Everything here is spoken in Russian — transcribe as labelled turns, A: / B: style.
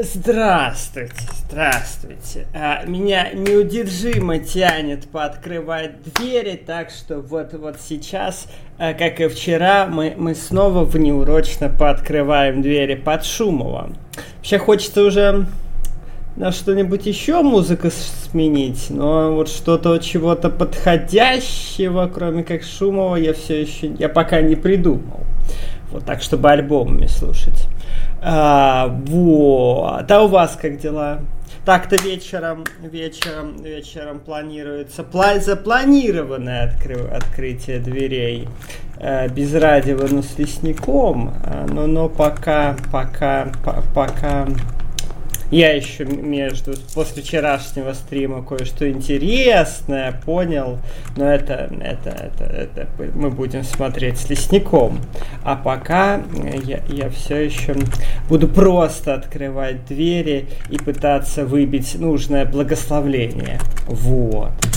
A: Здравствуйте, здравствуйте. Меня неудержимо тянет пооткрывать двери, так что вот сейчас, как и вчера, мы снова внеурочно пооткрываем двери под Шумова. Вообще хочется уже на что-нибудь еще музыку сменить, но вот что-то, чего-то подходящего, кроме как Шумова, я пока не придумал. Вот так, чтобы альбомами слушать. Вот. А у вас как дела? Так-то вечером планируется запланированное открытие дверей без радио, но с Лесником. Но пока я еще после вчерашнего стрима кое-что интересное понял, но это мы будем смотреть с Лесником. А пока я все еще буду просто открывать двери и пытаться выбить нужное благословление. Вот.